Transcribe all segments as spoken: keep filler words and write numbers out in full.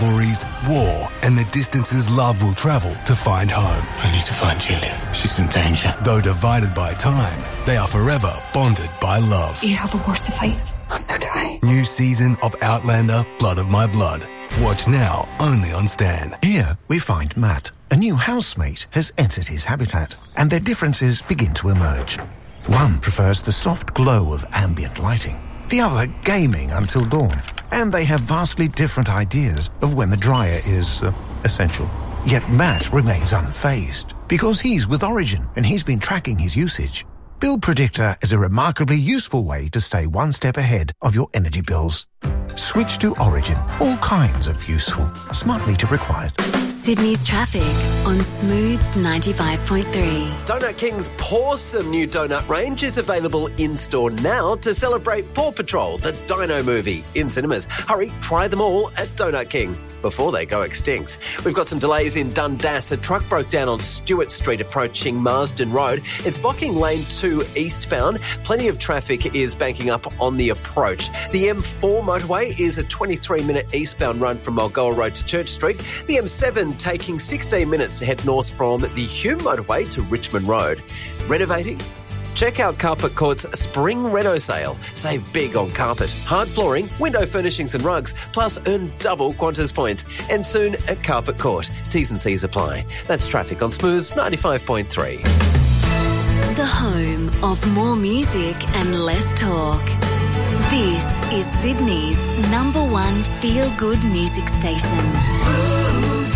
rivalries, war, and the distances love will travel to find home. I need to find Julia. She's in danger. Though divided by time, they are forever bonded by love. You have a war to fight. So do I. New season of Outlander, Blood of My Blood. Watch now, only on Stan. Here we find Matt. A new housemate has entered his habitat, and their differences begin to emerge. One prefers the soft glow of ambient lighting, the other gaming until dawn, and they have vastly different ideas of when the dryer is uh, essential. Yet Matt remains unfazed, because he's with Origin and he's been tracking his usage. Bill Predictor is a remarkably useful way to stay one step ahead of your energy bills. Switch to Origin. All kinds of useful. Smart meter required. Sydney's traffic on Smooth ninety-five point three. Donut King's Pawsome new donut range is available in-store now to celebrate Paw Patrol, the Dino movie, in cinemas. Hurry, try them all at Donut King before they go extinct. We've got some delays in Dundas. A truck broke down on Stewart Street approaching Marsden Road. It's blocking lane two eastbound. Plenty of traffic is banking up on the approach. The M four motorway is a twenty-three minute eastbound run from Mulgoa Road to Church Street. The M seven taking sixteen minutes to head north from the Hume motorway to Richmond Road. Renovating? Check out Carpet Court's Spring Reno sale. Save big on carpet, hard flooring, window furnishings and rugs, plus earn double Qantas points. And soon at Carpet Court. T's and C's apply. That's traffic on Smooth ninety-five point three. The home of more music and less talk. This is Sydney's number one feel-good music station. Smooth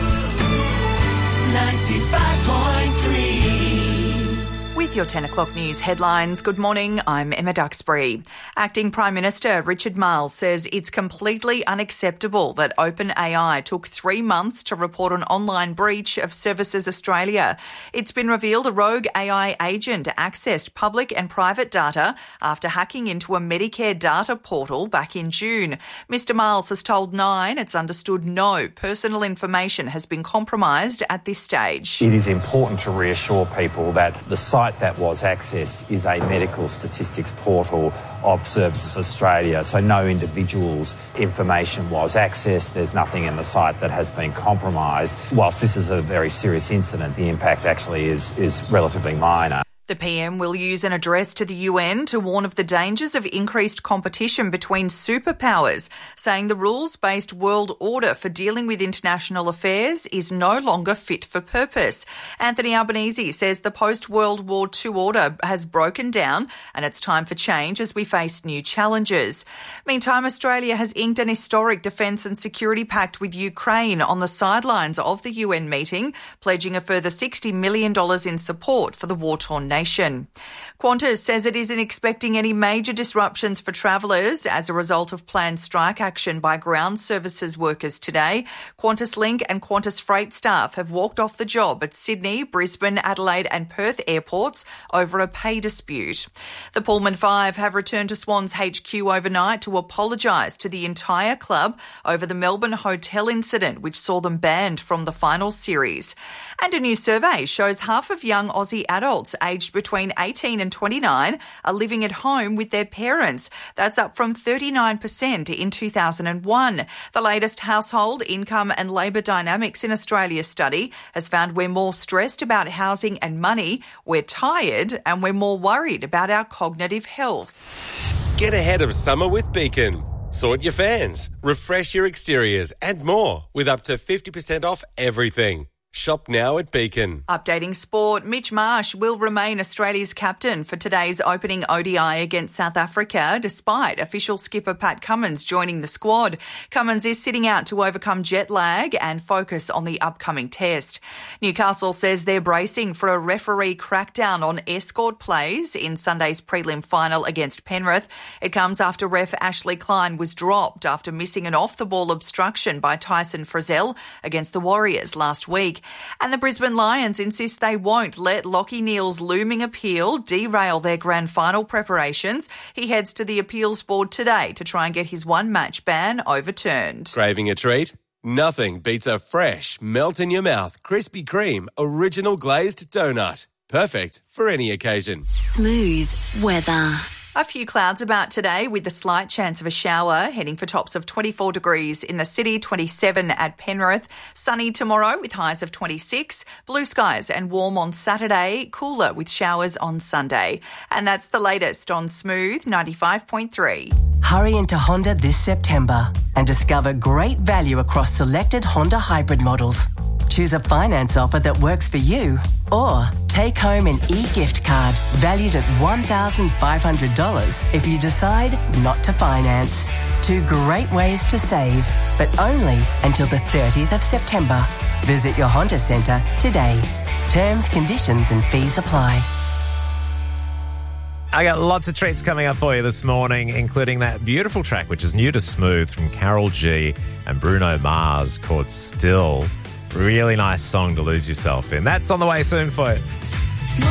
ninety-five point three. With your ten o'clock news headlines, good morning, I'm Emma Duxbury. Acting Prime Minister Richard Marles says it's completely unacceptable that OpenAI took three months to report an online breach of Services Australia. It's been revealed a rogue A I agent accessed public and private data after hacking into a Medicare data portal back in June. Mister Marles has told Nine it's understood no personal information has been compromised at this stage. It is important to reassure people that the site that was accessed is a medical statistics portal of Services Australia, so no individual's information was accessed. There's nothing in the site that has been compromised. Whilst this is a very serious incident, the impact actually is, is relatively minor. The P M will use an address to the U N to warn of the dangers of increased competition between superpowers, saying the rules-based world order for dealing with international affairs is no longer fit for purpose. Anthony Albanese says the post-World War Two order has broken down and it's time for change as we face new challenges. Meantime, Australia has inked an historic defence and security pact with Ukraine on the sidelines of the U N meeting, pledging a further sixty million dollars in support for the war-torn nation. Nation. Qantas says it isn't expecting any major disruptions for travellers as a result of planned strike action by ground services workers today. QantasLink and Qantas Freight staff have walked off the job at Sydney, Brisbane, Adelaide and Perth airports over a pay dispute. The Pullman Five have returned to Swans H Q overnight to apologise to the entire club over the Melbourne hotel incident, which saw them banned from the final series. And a new survey shows half of young Aussie adults aged between eighteen and twenty-nine are living at home with their parents. That's up from thirty-nine percent in two thousand one. The latest Household Income and Labour Dynamics in Australia study has found we're more stressed about housing and money, we're tired, and we're more worried about our cognitive health. Get ahead of summer with Beacon. Sort your fans, refresh your exteriors and more with up to fifty percent off everything. Shop now at Beacon. Updating sport, Mitch Marsh will remain Australia's captain for today's opening O D I against South Africa, despite official skipper Pat Cummins joining the squad. Cummins is sitting out to overcome jet lag and focus on the upcoming test. Newcastle says they're bracing for a referee crackdown on escort plays in Sunday's prelim final against Penrith. It comes after ref Ashley Klein was dropped after missing an off-the-ball obstruction by Tyson Frizzell against the Warriors last week. And the Brisbane Lions insist they won't let Lachie Neale's looming appeal derail their grand final preparations. He heads to the appeals board today to try and get his one-match ban overturned. Craving a treat? Nothing beats a fresh, melt-in-your-mouth, Krispy Kreme, original glazed donut. Perfect for any occasion. Smooth weather. A few clouds about today with a slight chance of a shower, heading for tops of twenty-four degrees in the city, twenty-seven at Penrith. Sunny tomorrow with highs of twenty-six. Blue skies and warm on Saturday, cooler with showers on Sunday. And that's the latest on Smooth ninety-five point three. Hurry into Honda this September and discover great value across selected Honda hybrid models. Choose a finance offer that works for you or take home an e-gift card valued at one thousand five hundred dollars if you decide not to finance. Two great ways to save, but only until the thirtieth of September. Visit your Honda Centre today. Terms, conditions and fees apply. I got lots of treats coming up for you this morning, including that beautiful track, which is new to Smooth, from Carol G and Bruno Mars, called Still. Really nice song to lose yourself in. That's on the way soon for you.